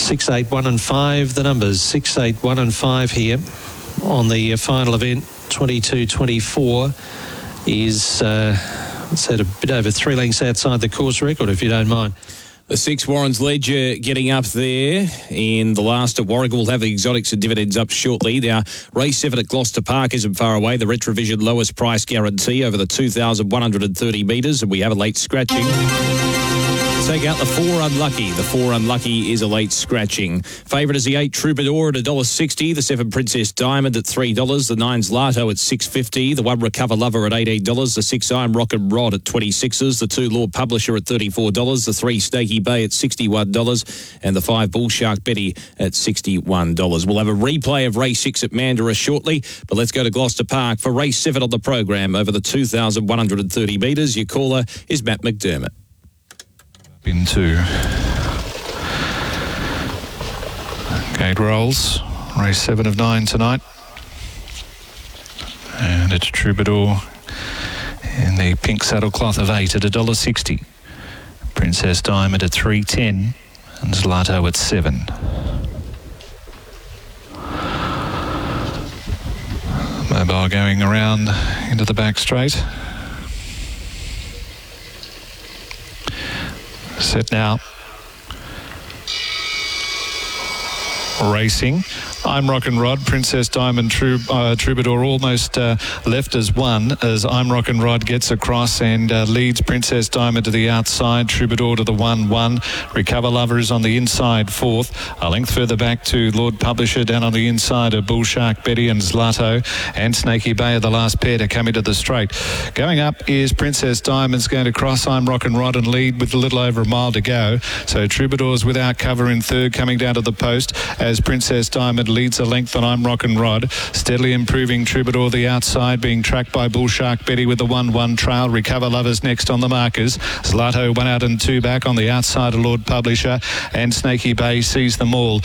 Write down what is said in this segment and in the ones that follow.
6, 8, 1 and 5. The numbers 6, 8, 1 and 5 here on the final event. 22-24 is let's a bit over 3 lengths outside the course record, if you don't mind. The 6 Warren's Ledger getting up there in the last at Warragul. We'll have the exotics and dividends up shortly. Now, race 7 at Gloucester Park isn't far away. The Retrovision lowest price guarantee over the 2,130 metres, and we have a late scratching. Take out the 4 Unlucky. The 4 Unlucky is a late scratching. Favourite is the 8 Troubadour at $1.60. The 7 Princess Diamond at $3. The 9's Lato at $6.50. The 1 Recover Lover at $18. The 6 I'm Rockin' Rod at $26. The 2 Lord Publisher at $34. The 3 Snaky Bay at $61. And the 5 Bull Shark Betty at $61. We'll have a replay of race 6 at Mandurah shortly, but let's go to Gloucester Park for race 7 on the program over the 2,130 metres. Your caller is Matt McDermott. Into gate rolls, race 7 of 9 tonight, and it's Troubadour in the pink saddlecloth of 8 at $1.60, Princess Diamond at $3.10, and Zlato at $7. Mobile going around into the back straight. Set now. Racing. I'm Rockin' Rod, Princess Diamond, Troubadour almost left as one as I'm Rockin' Rod gets across and leads Princess Diamond to the outside, Troubadour to the 1-1. Recover Lover is on the inside, 4th. A length further back to Lord Publisher, down on the inside of Bull Shark Betty and Zlato, and Snaky Bay are the last pair to come into the straight. Going up is Princess Diamond's going to cross I'm Rockin' Rod and lead with a little over a mile to go. So Troubadour's without cover in 3rd, coming down to the post as Princess Diamond leads a length on I'm Rockin' Rod. Steadily improving Troubadour the outside, being tracked by Bull Shark Betty with the 1-1 trail. Recover Lovers next on the markers. Zlato 1 out and 2 back on the outside of Lord Publisher, and Snaky Bay sees them all.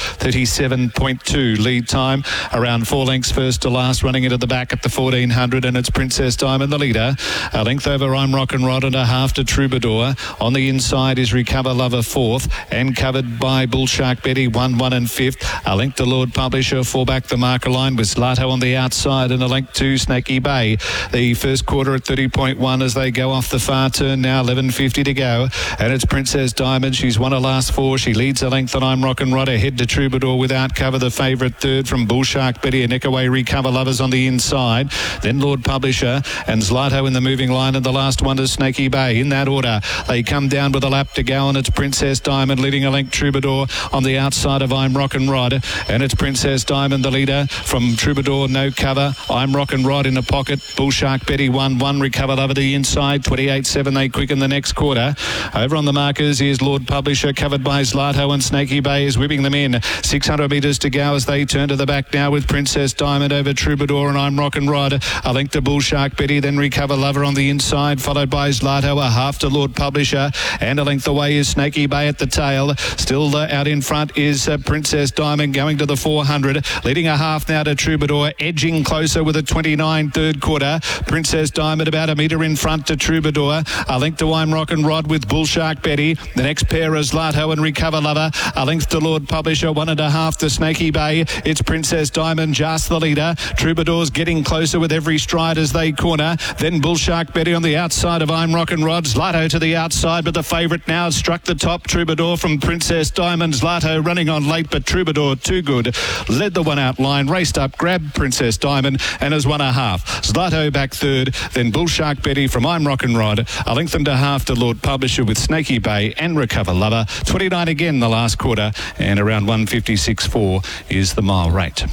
37.2 lead time, around 4 lengths first to last, running into the back at the 1400, and it's Princess Diamond the leader. A length over I'm Rockin' Rod and a half to Troubadour. On the inside is Recover Lover 4th, and covered by Bull Shark Betty 1-1 and 5th. A length to Lord Publisher, 4 back the marker line with Zlato on the outside, and a length to Snaky Bay. The first quarter at 30.1 as they go off the far turn now, 11.50 to go, and it's Princess Diamond. She's won her last 4. She leads a length on I'm Rockin' Rod, ahead to Troubadour without cover. The favourite 3rd from Bull Shark Betty, and Nickaway Recover Lovers on the inside. Then Lord Publisher and Zlato in the moving line, and the last one is Snaky Bay. In that order, they come down with a lap to go, and it's Princess Diamond leading a length Troubadour on the outside of I'm Rockin' Rod, and it's Princess Diamond the leader from Troubadour, no cover. I'm Rockin' Rod in a pocket. Bull Shark Betty 1-1. Recover Lover the inside. 28.7 they quicken the next quarter. Over on the markers is Lord Publisher, covered by Zlato, and Snaky Bay is whipping them in. 600 metres to go as they turn to the back now with Princess Diamond over Troubadour and I'm Rockin' Rod. A length to Bull Shark Betty, then Recover Lover on the inside, followed by Zlato, a half to Lord Publisher, and a length away is Snaky Bay at the tail. Still out in front is Princess Diamond going to the 400, leading a half now to Troubadour, edging closer with a 29 third quarter. Princess Diamond about a metre in front to Troubadour. A length to I'm Rockin' Rod with Bull Shark Betty. The next pair is Zlato and Recover Lover. A length to Lord Publisher, 1.5 to Snaky Bay. It's Princess Diamond just the leader. Troubadour's getting closer with every stride as they corner. Then Bull Shark Betty on the outside of I'm Rockin' Rod. Zlato to the outside, but the favourite now has struck the top. Troubadour from Princess Diamond. Zlato running on late, but Troubadour too good. Led the one out line, raced up, grabbed Princess Diamond and has won a half. Zlato back 3rd, then Bull Shark Betty from I'm Rockin' Rod. A length and a half to Lord Publisher with Snaky Bay and Recover Lover. 29 again the last quarter, and around 156.4 is the mile rate.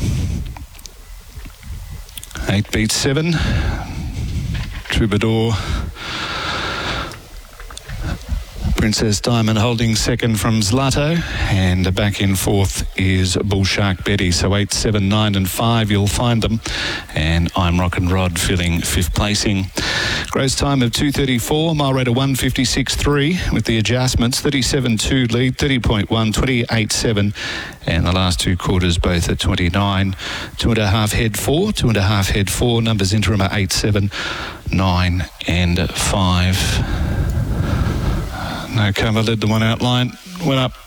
8 beats 7. Troubadour. Princess Diamond holding second from Zlato, and back in 4th is Bull Shark Betty. So 8, 7, 9 and 5 you'll find them, and I'm Rockin' Rod filling 5th placing. Gross time of 2:34, mile rate of 156.3 with the adjustments. 37.2 lead, 30.1, 28.7, and the last 2 quarters both at 29. 2.5 head 4, 2.5 head 4. Numbers interim are 8, 7, 9 and 5. No cover, led the one out line, went up